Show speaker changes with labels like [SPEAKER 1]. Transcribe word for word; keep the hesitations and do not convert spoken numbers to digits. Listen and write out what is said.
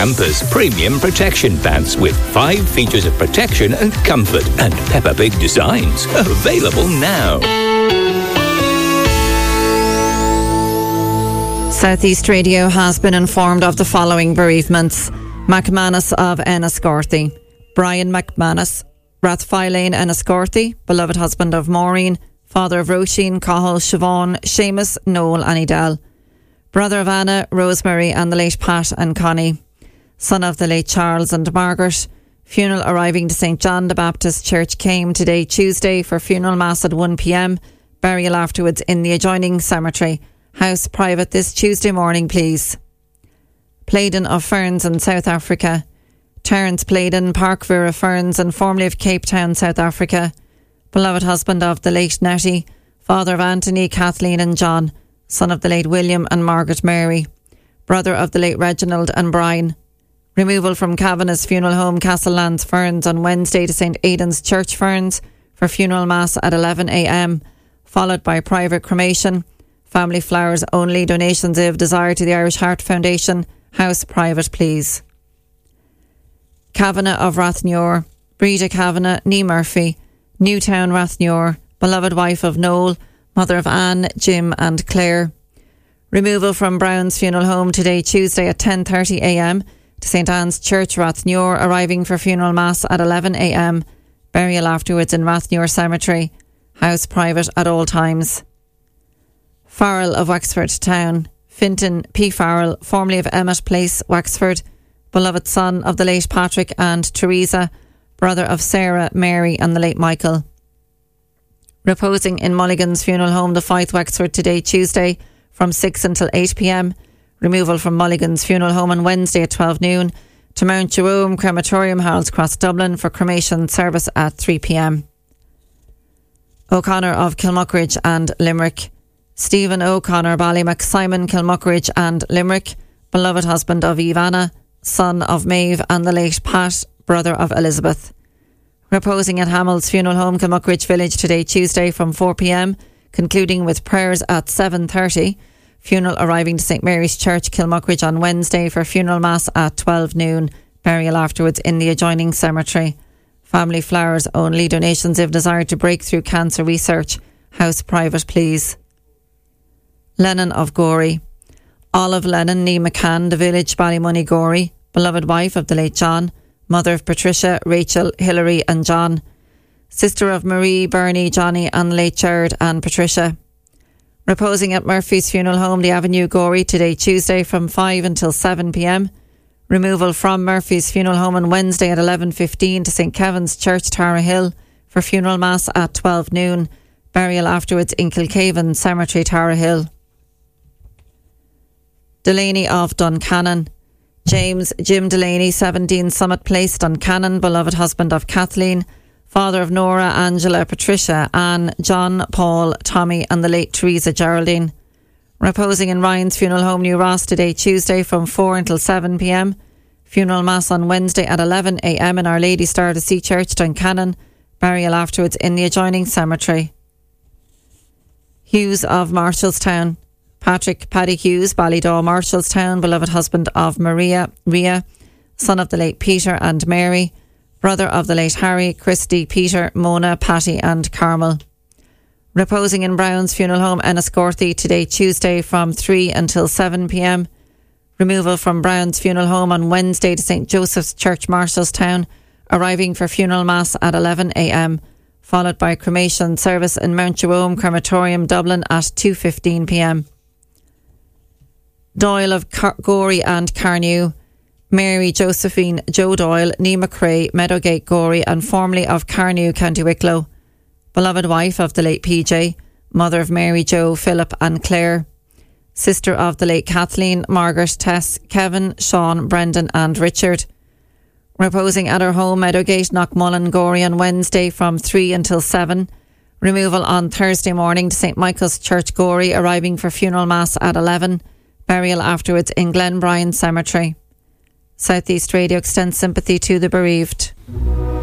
[SPEAKER 1] Campers Premium Protection Pants with five features of protection and comfort and Peppa Pig designs. Available now.
[SPEAKER 2] Southeast Radio has been informed of the following bereavements. McManus of Enniscorthy, Brian McManus, Rathfylane Enniscorthy, beloved husband of Maureen, father of Roisin, Cahill, Siobhan, Seamus, Noel and Edel, brother of Anna, Rosemary and the late Pat and Connie, son of the late Charles and Margaret. Funeral arriving to Saint John the Baptist Church came today Tuesday for funeral mass at one p.m, burial afterwards in the adjoining cemetery. House private this Tuesday morning, please. Playden of Ferns in South Africa. Terence Playden, Parkvira Ferns and formerly of Cape Town, South Africa. Beloved husband of the late Nettie, father of Anthony, Kathleen and John, son of the late William and Margaret Mary, brother of the late Reginald and Brian. Removal from Kavanagh's Funeral Home, Castlelands Ferns on Wednesday to Saint Aidan's Church Ferns for funeral mass at eleven a.m, followed by private cremation. Family flowers only. Donations if desired to the Irish Heart Foundation. House private, please. Kavanagh of Rathnewer, Breda Kavanagh, Nee Murphy, Newtown Rathnewer, beloved wife of Noel, mother of Anne, Jim and Claire. Removal from Brown's Funeral Home today Tuesday at ten thirty a.m. to Saint Anne's Church, Rathnewer, arriving for funeral mass at eleven a.m. Burial afterwards in Rathnewer Cemetery. House private at all times. Farrell of Wexford Town, Finton P. Farrell, formerly of Emmet Place, Wexford, beloved son of the late Patrick and Teresa, brother of Sarah, Mary and the late Michael. Reposing in Mulligan's Funeral Home, the Fife, Wexford, today Tuesday from six until eight p.m. Removal from Mulligan's Funeral Home on Wednesday at twelve noon to Mount Jerome Crematorium, Harold's Cross, Dublin for cremation service at three p.m. O'Connor of Kilmuckridge and Limerick. Stephen O'Connor, Ballymac, Simon Kilmuckridge and Limerick, beloved husband of Ivana, son of Maeve and the late Pat, brother of Elizabeth. Reposing at Hamill's Funeral Home, Kilmuckridge Village today Tuesday from four p.m, concluding with prayers at seven thirty. Funeral arriving to Saint Mary's Church, Kilmuckridge on Wednesday for funeral mass at twelve noon. Burial afterwards in the adjoining cemetery. Family flowers only. Donations if desired to breakthrough cancer research. House private, please. Lennon of Gorey. Olive Lennon, nee McCann, the village Ballymoney, Gorey, beloved wife of the late John, mother of Patricia, Rachel, Hilary and John, sister of Marie, Bernie, Johnny and the late Jared and Patricia. Reposing at Murphy's Funeral Home, the Avenue, Gorey, today Tuesday from five until seven p.m. Removal from Murphy's Funeral Home on Wednesday at eleven fifteen to Saint Kevin's Church, Tara Hill for funeral mass at twelve noon. Burial afterwards in Kilcavan Cemetery, Tara Hill. Delaney of Duncannon. James Jim Delaney, seventeen Summit Place, Duncannon, beloved husband of Kathleen, father of Nora, Angela, Patricia, Anne, John, Paul, Tommy and the late Teresa Geraldine. Reposing in Ryan's Funeral Home, New Ross, today Tuesday from four until seven p.m. Funeral mass on Wednesday at eleven a.m. in Our Lady Star to Sea Church, Duncannon. Burial afterwards in the adjoining cemetery. Hughes of Marshallstown. Patrick Paddy Hughes, Ballydaw, Marshallstown, beloved husband of Maria, Ria, son of the late Peter and Mary, brother of the late Harry, Christy, Peter, Mona, Patty and Carmel. Reposing in Brown's Funeral Home, Enniscorthy, today Tuesday from three until seven p.m. Removal from Brown's Funeral Home on Wednesday to Saint Joseph's Church, Marshallstown, arriving for funeral mass at eleven a.m, followed by cremation service in Mount Jerome Crematorium, Dublin at two fifteen p.m. Doyle of Car- Gorey and Carnew, Mary Josephine Joe Doyle, nee McCrae, Meadowgate, Gorey and formerly of Carnew, County Wicklow, beloved wife of the late P J, mother of Mary Jo, Philip and Claire, sister of the late Kathleen, Margaret, Tess, Kevin, Sean, Brendan and Richard. Reposing at her home, Meadowgate, Knockmullen, Gorey on Wednesday from three until seven. Removal on Thursday morning to Saint Michael's Church, Gorey, arriving for funeral mass at eleven. Burial afterwards in Glenbryan Cemetery. Southeast Radio extends sympathy to the bereaved.